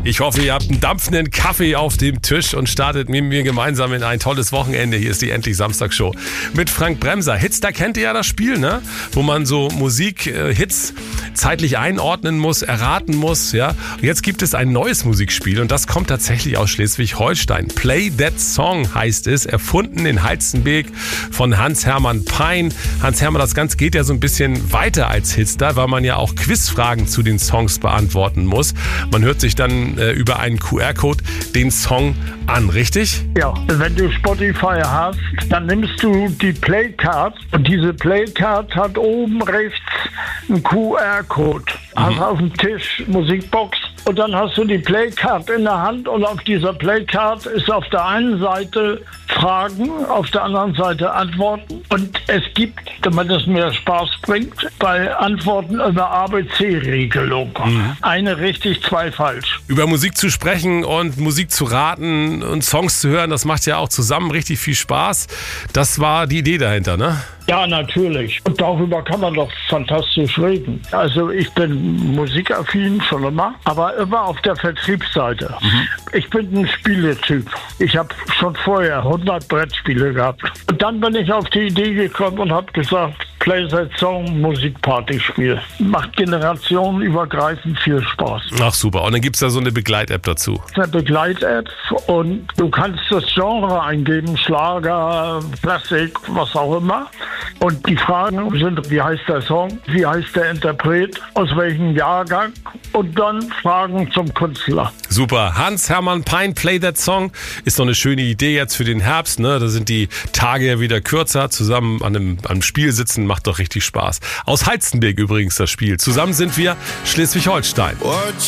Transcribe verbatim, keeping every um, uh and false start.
Ich hoffe, ihr habt einen dampfenden Kaffee auf dem Tisch und startet mit mir gemeinsam in ein tolles Wochenende. Hier ist die Endlich Samstag-Show mit Frank Bremser. Hits, da kennt ihr ja das Spiel, ne? Wo man so Musik-Hits zeitlich einordnen muss, erraten muss. Ja? Jetzt gibt es ein neues Musikspiel und das kommt tatsächlich aus Schleswig-Holstein. Play That Song heißt es, erfunden in Halstenbek von Hans-Hermann Pein. Hans-Hermann, das Ganze geht ja so ein bisschen weiter als Hitster, weil man ja auch Quizfragen zu den Songs beantworten muss. Man hört sich dann äh, über einen Q R-Code den Song an, richtig? Ja, wenn du Spotify hast, dann nimmst du die Playcard und diese Playcard hat oben rechts einen Q R-Code. Mhm. Hast auf dem Tisch Musikbox und dann hast du die Playcard in der Hand und auf dieser Playcard ist auf der einen Seite Fragen, auf der anderen Seite Antworten und es gibt, damit es mehr Spaß bringt, bei Antworten eine A B C-Regelung. Mhm. Eine richtig, zwei falsch. Über Musik zu sprechen und Musik zu raten und Songs zu hören, das macht ja auch zusammen richtig viel Spaß. Das war die Idee dahinter, ne? Ja, natürlich. Und darüber kann man doch fantastisch reden. Also ich bin musikaffin schon immer, aber immer auf der Vertriebsseite. Mhm. Ich bin ein Spieletyp. Ich habe schon vorher hundert Brettspiele gehabt. Und dann bin ich auf die Idee gekommen und habe gesagt, Play That Song, Musikpartyspiel. Macht generationenübergreifend viel Spaß. Ach super. Und dann gibt es da so eine Begleit-App dazu. Eine Begleit-App und du kannst das Genre eingeben, Schlager, Klassik, was auch immer. Und die Fragen sind, wie heißt der Song, wie heißt der Interpret, aus welchem Jahrgang und dann Fragen zum Künstler. Super. Hans-Hermann Pein, Play That Song, ist doch eine schöne Idee jetzt für den Herbst. Ne? Da sind die Tage ja wieder kürzer. Zusammen an einem, an einem Spiel sitzen, macht doch richtig Spaß. Aus Halstenbek übrigens das Spiel. Zusammen sind wir Schleswig-Holstein.